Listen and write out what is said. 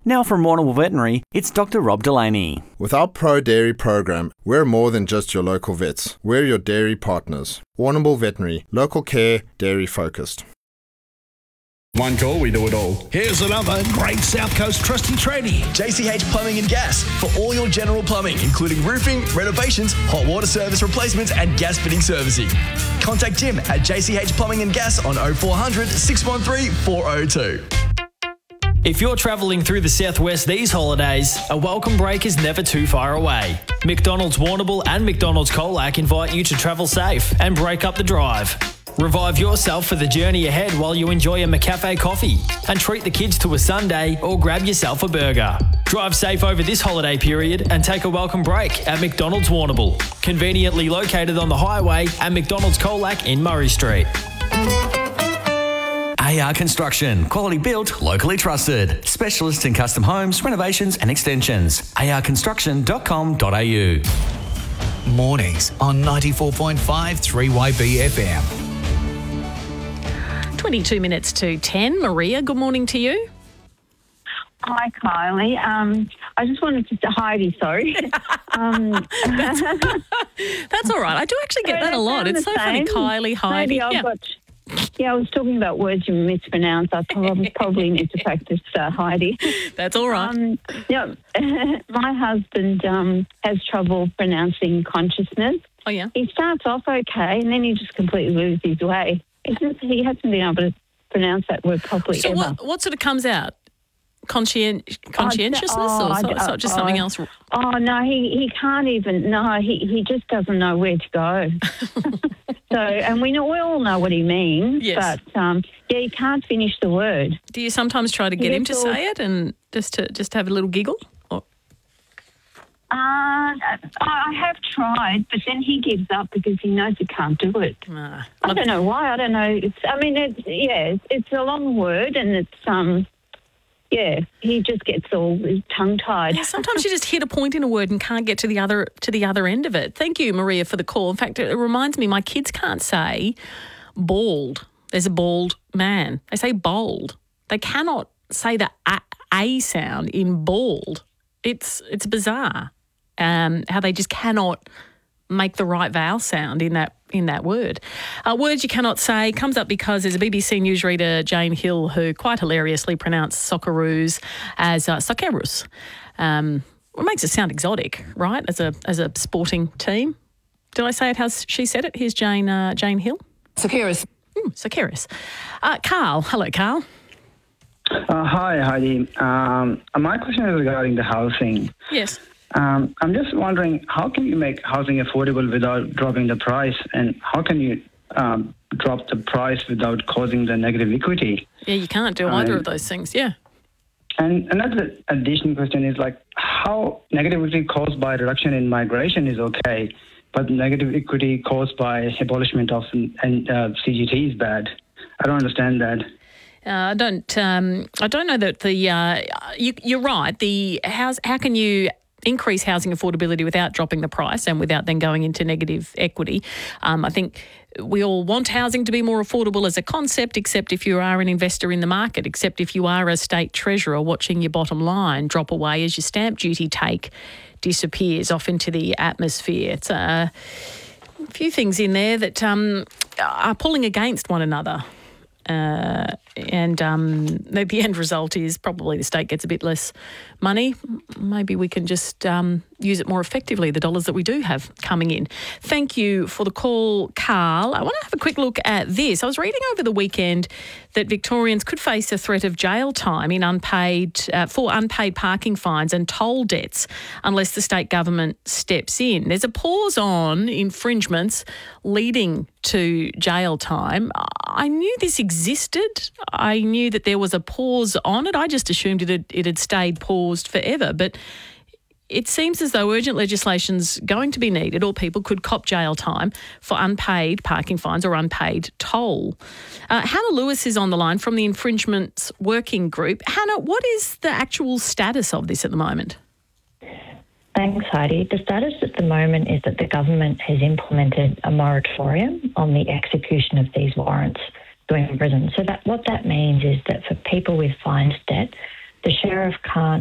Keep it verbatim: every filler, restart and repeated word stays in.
Now from Warrnambool Veterinary, it's Doctor Rob Delaney. With our Pro Dairy program, we're more than just your local vets. We're your dairy partners. Warrnambool Veterinary, local care, dairy focused. One call, we do it all. Here's another great South Coast trusty tradie. J C H Plumbing and Gas for all your general plumbing, including roofing, renovations, hot water service replacements and gas fitting servicing. Contact Jim at J C H Plumbing and Gas on oh four hundred, six one three, four oh two. If you're travelling through the southwest these holidays, a welcome break is never too far away. McDonald's Warrnambool and McDonald's Colac invite you to travel safe and break up the drive. Revive yourself for the journey ahead while you enjoy a McCafe coffee and treat the kids to a sundae or grab yourself a burger. Drive safe over this holiday period and take a welcome break at McDonald's Warrnambool, conveniently located on the highway at McDonald's Colac in Murray Street. A R Construction, quality built, locally trusted. Specialist in custom homes, renovations and extensions. a r construction dot com dot a u. Mornings on ninety-four point five three Y B F M. twenty-two minutes to ten. Maria, good morning to you. Hi, Kylie. Um, I just wanted to say, Heidi, sorry. um, that's, that's all right. I do actually get that a lot. It's so funny, Kylie, Heidi. Maybe I've yeah. got... Yeah, I was talking about words you mispronounce. I probably, probably need to practice uh, Heidi. That's all right. Um, yeah, my husband um, has trouble pronouncing consciousness. Oh, yeah? He starts off okay, and then he just completely loses his way. He, just, he hasn't been able to pronounce that word properly so ever. What, what sort of comes out? Conscien- conscientiousness oh, or I, so, I, so just I, something else? Oh, no, he, he can't even, no, he, he just doesn't know where to go. So, and we know we all know what he means, yes. but um, yeah, he can't finish the word. Do you sometimes try to get him to all... say it and just to just have a little giggle? Or... Uh, I have tried, but then he gives up because he knows he can't do it. Uh, I don't know why. I don't know. It's, I mean, it's, yeah, it's, it's a long word, and it's um. Yeah, he just gets all tongue-tied. Yeah, sometimes you just hit a point in a word and can't get to the other to the other end of it. Thank you, Maria, for the call. In fact, it reminds me, my kids can't say bald. There's a bald man. They say bold. They cannot say the a, a sound in bald. It's it's bizarre um, how they just cannot make the right vowel sound in that in that word. Uh, words you cannot say comes up because there's a B B C newsreader, Jane Hill, who quite hilariously pronounced Socceroos as uh, Socceroos. Um, it makes it sound exotic, right, as a as a sporting team. Did I say it how she said it? Here's Jane uh, Jane Hill. Socceroos. Mm, Socceroos. Uh, Carl. Hello, Carl. Uh, hi, Heidi. Um, my question is regarding the housing. Yes. Um, I'm just wondering, how can you make housing affordable without dropping the price, and how can you um, drop the price without causing the negative equity? Yeah, you can't do either um, of those things, yeah. And another additional question is, like, how negative equity caused by reduction in migration is okay, but negative equity caused by abolishment of and, uh, C G T is bad? I don't understand that. Uh, I don't. Um, I don't know that the. Uh, you, you're right. The house. How can you increase housing affordability without dropping the price and without then going into negative equity? Um, I think we all want housing to be more affordable as a concept, except if you are an investor in the market, except if you are a state treasurer watching your bottom line drop away as your stamp duty take disappears off into the atmosphere. It's a few things in there that um, are pulling against one another. Uh, and um, the, the end result is probably the state gets a bit less money. Maybe we can just um, use it more effectively, the dollars that we do have coming in. Thank you for the call, Carl. I want to have a quick look at this. I was reading over the weekend that Victorians could face a threat of jail time in unpaid uh, for unpaid parking fines and toll debts unless the state government steps in. There's a pause on infringements leading to jail time. I knew this existed. I knew that there was a pause on it. I just assumed it had, it had stayed paused forever. But it seems as though urgent legislation's going to be needed, or people could cop jail time for unpaid parking fines or unpaid toll. Uh, Hannah Lewis is on the line from the Infringements Working Group. Hannah, what is the actual status of this at the moment? Thanks, Heidi. The status at the moment is that the government has implemented a moratorium on the execution of these warrants going in prison. So that what that means is that for people with fines debt, the sheriff can't